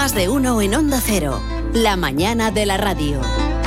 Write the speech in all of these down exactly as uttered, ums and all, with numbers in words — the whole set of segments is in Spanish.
Más de uno en Onda Cero. La mañana de la radio.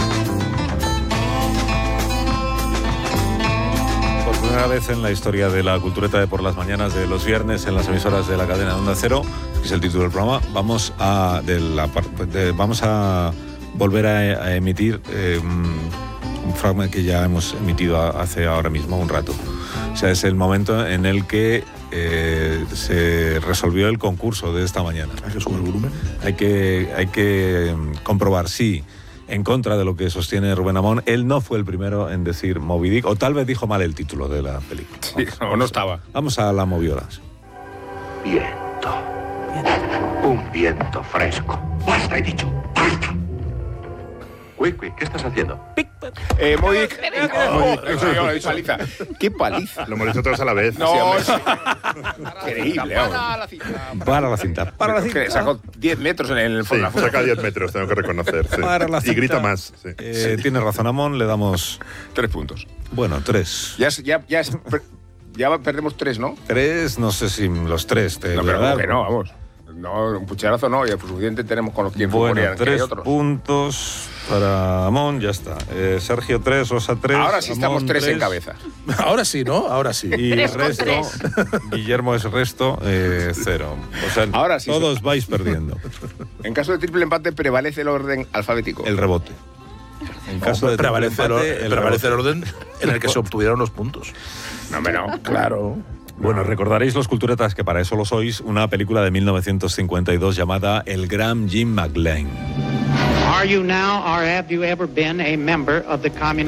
Por primera vez en la historia de la cultureta de por las mañanas de los viernes en las emisoras de la cadena de Onda Cero, que es el título del programa, vamos a, de la, de, vamos a volver a, a emitir eh, un fragmento que ya hemos emitido hace ahora mismo un rato. O sea, es el momento en el que eh, se resolvió el concurso de esta mañana. ¿Hay que subir el volumen? Hay que, hay que comprobar si, en contra de lo que sostiene Rubén Amón, él no fue el primero en decir Moby Dick, o tal vez dijo mal el título de la película. Sí, o no estaba. Vamos a la moviola. Viento. Un viento fresco. Basta, he dicho. Basta. Quick, quick, ¿qué estás haciendo? Eh, Moby Dick. Paliza. ¿Qué paliza? Lo hemos hecho todos a la vez. No, sí, increíble. Para la cinta. Para la cinta. Para la cinta. Sacó diez metros en el sí, saca diez metros, tengo que reconocer. Sí. Para la cinta. Y grita más. Sí. Eh, tiene razón Amón, le damos... Tres puntos. Bueno, tres. Ya, ya, ya, es, ya perdemos tres, ¿no? Tres, no sé si los tres te no, voy a pero dar. que no, vamos. No, un pucherazo no, y el suficiente tenemos con los tiempos. Bueno, Coreanos, tres otros. puntos para Amón, ya está. Eh, Sergio tres, Rosa tres. Ahora sí Amón, estamos tres, tres en cabeza. Ahora sí, ¿no? Ahora sí. Y Tres con resto, tres. Guillermo es resto, eh, cero. O sea, Ahora sí, todos sí. vais perdiendo. En caso de triple empate prevalece el orden alfabético. El rebote. En caso de prevalece, el, empate, prevalece el rebote. orden en el que se obtuvieron los puntos. No, hombre, no. Claro. Bueno, recordaréis los culturetas que para eso lo sois, una película de mil novecientos cincuenta y dos llamada El Gran Jim McLean. Are you now or have you ever been a member of the Communist